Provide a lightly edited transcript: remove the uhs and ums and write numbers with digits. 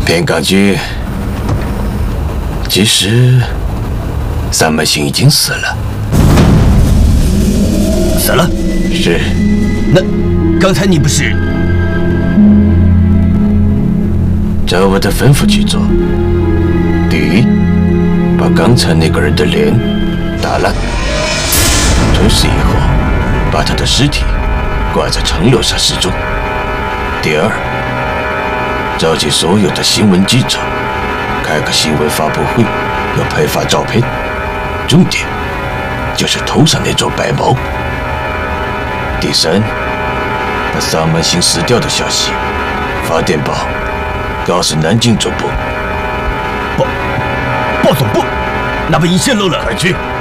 边港君，其实三门星已经死了。 死了？ 是。 那刚才你不是？ 照我的吩咐去做。第一，把刚才那个人的脸打烂，从此以后把他的尸体挂在城楼上示众。第二，召集所有的新闻记者，开个新闻发布会，要配发照片，重点就是头上那撮白毛。第三，把萨满星死掉的消息发电报，告诉南京总部。 报总部，那万一泄露了， 快去！